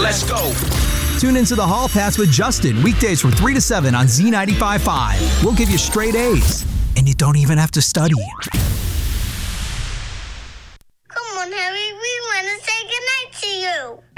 let's go. Tune into the Hall Pass with Justin, weekdays from 3 to 7 on Z95.5. We'll give you straight A's, and you don't even have to study. Come on, Harry, we want to say goodnight to you.